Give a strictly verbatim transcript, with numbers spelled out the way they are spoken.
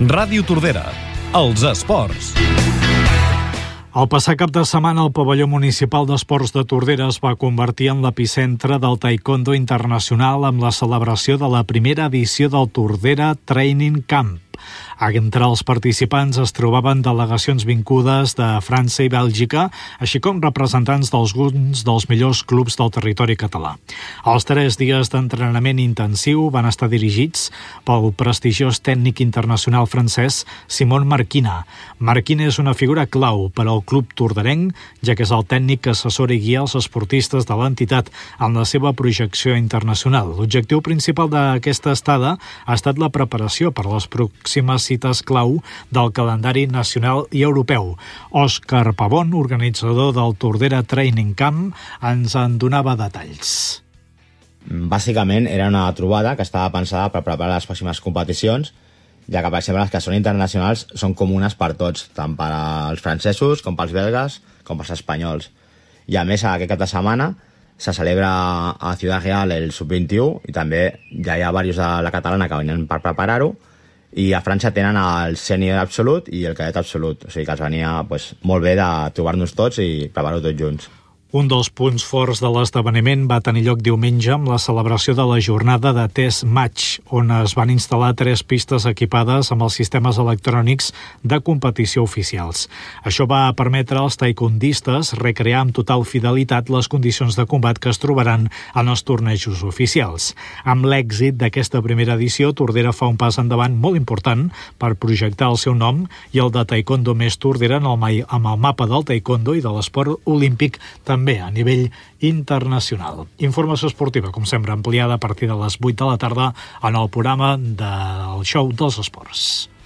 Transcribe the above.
Ràdio Tordera, els esports. El passat cap de setmana el pavelló municipal d'esports de Tordera es va convertir en l'epicentre del taekwondo internacional amb la celebració de la primera edició del Tordera Training Camp. Entre els participants es trobaven delegacions vingudes de França i Bèlgica, així com representants d'alguns dels millors clubs del territori català. Els tres dies d'entrenament intensiu van estar dirigits pel prestigiós tècnic internacional francès Simon Marquina. Marquina és una figura clau per al club torderenc, ja que és el tècnic que assessora i guia els esportistes de l'entitat en la seva projecció internacional. L'objectiu principal d'aquesta estada ha estat la preparació per les pròximes cites clau del calendari nacional i europeu. Òscar Pavón, organitzador del Tordera Training Camp, ens en donava detalls. Bàsicament era una trobada que estava pensada per preparar les pròximes competicions, ja que, per exemple, les que són internacionals són comunes per tots, tant per als francesos com pels belgues com pels espanyols. I a més, aquest cap de setmana se celebra a Ciudad Real el sub vint-i-u i també ja hi ha diversos de la catalana que venen per preparar-ho, i a França tenen el sènior absolut i el cadet absolut, o sigui que els venia pues, molt bé de trobar-nos tots i preparar-ho tots junts. Un dels punts forts de l'esdeveniment va tenir lloc diumenge amb la celebració de la jornada de test match, on es van instal·lar tres pistes equipades amb els sistemes electrònics de competició oficials. Això va permetre als taekwondistes recrear amb total fidelitat les condicions de combat que es trobaran en els tornejos oficials. Amb l'èxit d'aquesta primera edició, Tordera fa un pas endavant molt important per projectar el seu nom i el de Taekwondo més Tordera amb el mapa del taekwondo i de l'esport olímpic també també a nivell internacional. Informació esportiva, com sempre, ampliada a partir de les vuit de la tarda en el programa del Show dels Esports.